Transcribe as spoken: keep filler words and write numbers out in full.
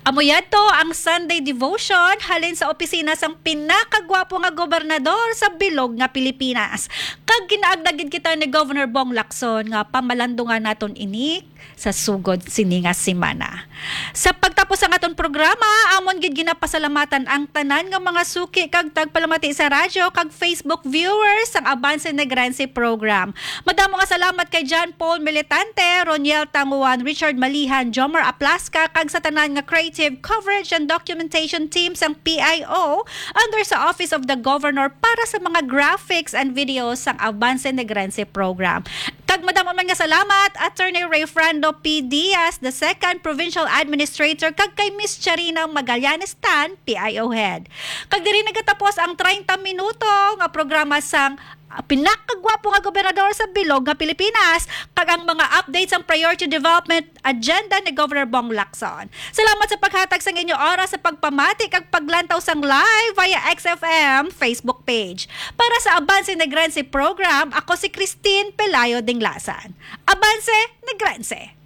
Amoyan to ang Sunday devotion halin sa opisina sang pinakagwapo nga gobernador sa bilog nga Pilipinas. Kag ginaagdagid kita ni Governor Bong Lacson nga pamalandungan naton inik sa sugod sini nga semana. Sa pagtapos ang aton programa, amon gid ginapasalamatan ang tanan nga mga suki kag tagpalamati sa radyo kag Facebook viewers sang Avance Negrense program. Madamo nga salamat kay John Paul Militante, Roniel Tanguan, Richard Malihan, Jomar Aplaska kag sa tanan nga creative coverage and documentation team sang P I O under sa Office of the Governor para sa mga graphics and videos sang Avance Negrense program. Kag madamo man nga salamat Attorney Ray Frando P. Diaz, the second Provincial Administrator, kag kay Miss Charina Magallanes Tan, P I O Head. Kag diri nagatapos ang thirty minuto nga programa sang pinakagwapo nga gobernador sa bilog nga Pilipinas kag ang mga updates ang priority development agenda ni Governor Bong Lacson. Salamat sa paghatag sa inyo oras sa pagpamati kag paglantaw sang live via X F M Facebook page. Para sa Avance Negrense program, ako si Christine Pelayo Dinglasan. Avance Negrense.